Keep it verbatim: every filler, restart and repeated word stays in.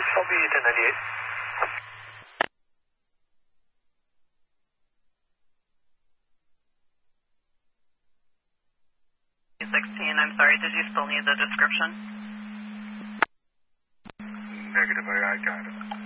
Copy ten ninety-eight. sixteen, I'm sorry, did you still need the description? Negative, I got it.